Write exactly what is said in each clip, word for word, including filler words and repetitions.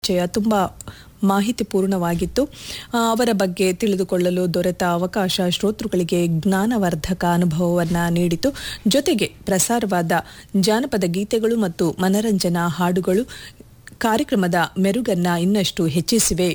ಪರಿಚಯ ತುಂಬ ಮಾಹಿತಿಪೂರ್ಣವಾಗಿತ್ತು. ಅವರ ಬಗ್ಗೆ ತಿಳಿದುಕೊಳ್ಳಲು ದೊರೆತ ಅವಕಾಶ ಶ್ರೋತೃಗಳಿಗೆ ಜ್ಞಾನವರ್ಧಕ ಅನುಭವವನ್ನು ನೀಡಿತು. ಜೊತೆಗೆ ಪ್ರಸಾರವಾದ ಜಾನಪದ ಗೀತೆಗಳು ಮತ್ತು ಮನರಂಜನಾ ಹಾಡುಗಳು ಕಾರ್ಯಕ್ರಮದ ಮೆರುಗನ್ನು ಇನ್ನಷ್ಟು ಹೆಚ್ಚಿಸಿವೆ.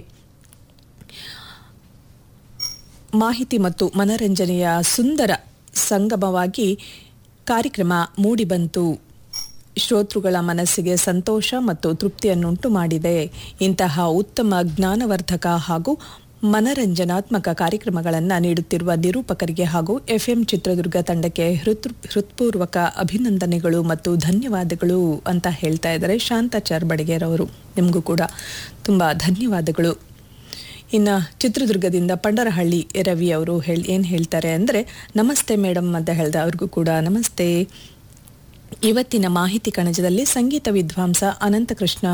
ಮಾಹಿತಿ ಮತ್ತು ಮನರಂಜನೆಯ ಸುಂದರ ಸಂಗಮವಾಗಿ ಕಾರ್ಯಕ್ರಮ ಮೂಡಿಬಂತು. ಶ್ರೋತೃಗಳ ಮನಸ್ಸಿಗೆ ಸಂತೋಷ ಮತ್ತು ತೃಪ್ತಿಯನ್ನುಂಟು ಮಾಡಿದೆ. ಇಂತಹ ಉತ್ತಮ ಜ್ಞಾನವರ್ಧಕ ಹಾಗೂ ಮನರಂಜನಾತ್ಮಕ ಕಾರ್ಯಕ್ರಮಗಳನ್ನು ನೀಡುತ್ತಿರುವ ನಿರೂಪಕರಿಗೆ ಹಾಗೂ ಎಫ್ಎಂ ಚಿತ್ರದುರ್ಗ ತಂಡಕ್ಕೆ ಹೃತ್ ಹೃತ್ಪೂರ್ವಕ ಅಭಿನಂದನೆಗಳು ಮತ್ತು ಧನ್ಯವಾದಗಳು ಅಂತ ಹೇಳ್ತಾ ಇದ್ದಾರೆ ಶಾಂತಾಚಾರ್ ಬಡಿಗೇರ್ ಅವರು. ನಿಮಗೂ ಕೂಡ ತುಂಬ ಧನ್ಯವಾದಗಳು. ಇನ್ನು ಚಿತ್ರದುರ್ಗದಿಂದ ಪಂಡರಹಳ್ಳಿ ರವಿ ಅವರು ಹೇಳಿ ಏನು ಹೇಳ್ತಾರೆ ಅಂದರೆ, ನಮಸ್ತೆ ಮೇಡಮ್ ಅಂತ ಹೇಳ್ದೆ. ಅವ್ರಿಗೂ ಕೂಡ ನಮಸ್ತೆ. ಇವತ್ತಿನ ಮಾಹಿತಿ ಕಣಜದಲ್ಲಿ ಸಂಗೀತ ವಿದ್ವಾಂಸ ಅನಂತಕೃಷ್ಣ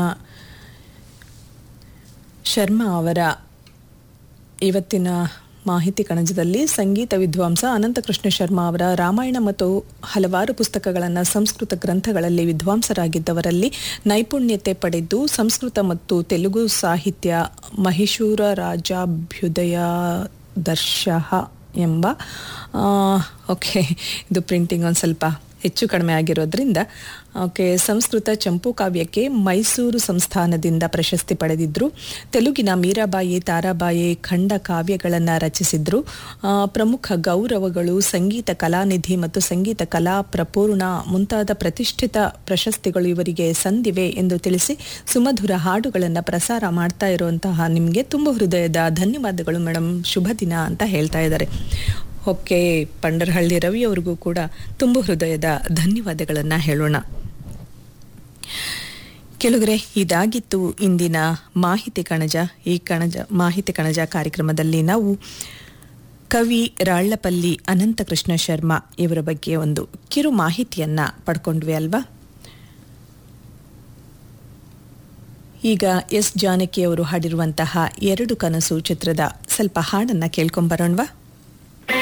ಶರ್ಮಾ ಅವರ ಇವತ್ತಿನ ಮಾಹಿತಿ ಕಣಜದಲ್ಲಿ ಸಂಗೀತ ವಿದ್ವಾಂಸ ಅನಂತಕೃಷ್ಣ ಶರ್ಮಾ ಅವರ ರಾಮಾಯಣ ಮತ್ತು ಹಲವಾರು ಪುಸ್ತಕಗಳನ್ನು ಸಂಸ್ಕೃತ ಗ್ರಂಥಗಳಲ್ಲಿ ವಿದ್ವಾಂಸರಾಗಿದ್ದವರಲ್ಲಿ ನೈಪುಣ್ಯತೆ ಪಡೆದು ಸಂಸ್ಕೃತ ಮತ್ತು ತೆಲುಗು ಸಾಹಿತ್ಯ ಮಹೀಶೂರ ರಾಜಾಭ್ಯುದಯ ದರ್ಶಃ ಎಂಬ ಓಕೆ ಇದು ಪ್ರಿಂಟಿಂಗ್ ಒಂದು ಸ್ವಲ್ಪ ಹೆಚ್ಚು ಕಡಿಮೆ ಆಗಿರೋದ್ರಿಂದ ಓಕೆ ಸಂಸ್ಕೃತ ಚಂಪು ಕಾವ್ಯಕ್ಕೆ ಮೈಸೂರು ಸಂಸ್ಥಾನದಿಂದ ಪ್ರಶಸ್ತಿ ಪಡೆದಿದ್ದರು. ತೆಲುಗಿನ ಮೀರಾಬಾಯಿ ತಾರಾಬಾಯಿ ಖಂಡ ಕಾವ್ಯಗಳನ್ನು ರಚಿಸಿದ್ರು. ಪ್ರಮುಖ ಗೌರವಗಳು ಸಂಗೀತ ಕಲಾನಿಧಿ ಮತ್ತು ಸಂಗೀತ ಕಲಾ ಪ್ರಪೂರ್ಣ ಮುಂತಾದ ಪ್ರತಿಷ್ಠಿತ ಪ್ರಶಸ್ತಿಗಳು ಇವರಿಗೆ ಸಂದಿವೆ ಎಂದು ತಿಳಿಸಿ ಸುಮಧುರ ಹಾಡುಗಳನ್ನು ಪ್ರಸಾರ ಮಾಡ್ತಾ ಇರುವಂತಹ ನಿಮಗೆ ತುಂಬ ಹೃದಯದ ಧನ್ಯವಾದಗಳು ಮೇಡಮ್, ಶುಭ ದಿನ ಅಂತ ಹೇಳ್ತಾ ಇದ್ದಾರೆ. ಓಕೆ, ಪಂಡರಹಳ್ಳಿ ರವಿ ಅವ್ರಿಗೂ ಕೂಡ ತುಂಬ ಹೃದಯದ ಧನ್ಯವಾದಗಳನ್ನು ಹೇಳೋಣ. ಕೆಲವರೆ, ಇದಾಗಿತ್ತು ಇಂದಿನ ಮಾಹಿತಿ ಕಣಜ. ಈ ಕಣಜ ಮಾಹಿತಿ ಕಣಜ ಕಾರ್ಯಕ್ರಮದಲ್ಲಿ ನಾವು ಕವಿ ರಾಳ್ಳಪಲ್ಲಿ ಅನಂತಕೃಷ್ಣ ಶರ್ಮಾ ಇವರ ಬಗ್ಗೆ ಒಂದು ಕಿರು ಮಾಹಿತಿಯನ್ನ ಪಡ್ಕೊಂಡ್ವಿ ಅಲ್ವಾ. ಈಗ ಎಸ್ ಜಾನಕಿ ಅವರು ಹಾಡಿರುವಂತಹ ಎರಡು ಕನಸು ಚಿತ್ರದ ಸ್ವಲ್ಪ ಹಾಡನ್ನ ಕೇಳ್ಕೊಂಬರೋಣವಾ.